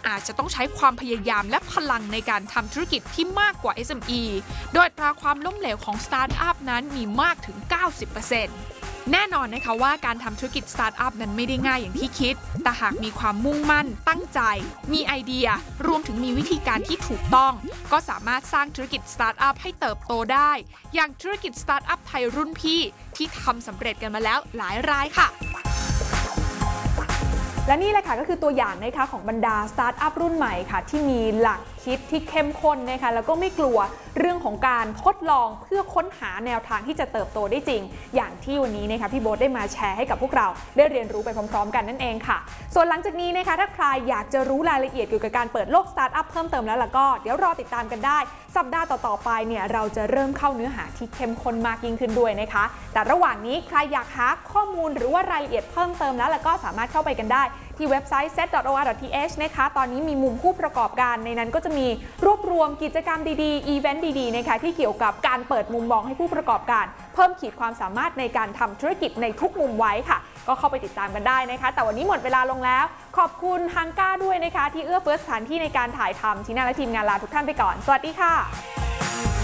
อาจจะต้องใช้ความพยายามและพลังในการทำธุรกิจที่มากกว่า SME โดยอัตราความล้มเหลวของสตาร์ทอัพนั้นมีมากถึง 90%แน่นอนนะคะว่าการทำธุรกิจสตาร์ทอัพนั้นไม่ได้ง่ายอย่างที่คิดแต่หากมีความมุ่งมั่นตั้งใจมีไอเดียรวมถึงมีวิธีการที่ถูกต้องก็สามารถสร้างธุรกิจสตาร์ทอัพให้เติบโตได้อย่างธุรกิจสตาร์ทอัพไทยรุ่นพี่ที่ทำสำเร็จกันมาแล้วหลายรายค่ะและนี่แหละค่ะก็คือตัวอย่างนะคะของบรรดาสตาร์ทอัพรุ่นใหม่ค่ะที่มีหลักคิดที่เข้มข้นนะคะแล้วก็ไม่กลัวเรื่องของการทดลองเพื่อค้นหาแนวทางที่จะเติบโตได้จริงอย่างที่วันนี้นะคะพี่โบ๊ทได้มาแชร์ให้กับพวกเราได้เรียนรู้ไปพร้อมๆกันนั่นเองค่ะส่วนหลังจากนี้นะคะถ้าใครอยากจะรู้รายละเอียดเกี่ยวกับการเปิดโลกสตาร์ทอัพเพิ่มเติมแล้วก็เดี๋ยวรอติดตามกันได้สัปดาห์ต่อๆไปเนี่ยเราจะเริ่มเข้าเนื้อหาที่เข้มข้นมากยิ่งขึ้นด้วยนะคะแต่ระหว่างนี้ใครอยากหาข้อมูลหรือว่ารายละเอียดเพิ่มเติมแล้วก็สามารถเข้าไปกันได้ที่เว็บไซต์ set.or.th นะคะตอนนี้มีมุมผู้ประกอบการในนั้นก็จะมีรวบรวมกิจกรรมดีๆอีเวนต์ดีๆนะคะที่เกี่ยวกับการเปิดมุมมองให้ผู้ประกอบการเพิ่มขีดความสามารถในการทำธุรกิจในทุกมุมไว้ค่ะก็เข้าไปติดตามกันได้นะคะแต่วันนี้หมดเวลาลงแล้วขอบคุณฮังก้าด้วยนะคะที่เอื้อเฟื้อสถานที่ในการถ่ายทำทีน่าและทีมงานลาทุกท่านไปก่อนสวัสดีค่ะ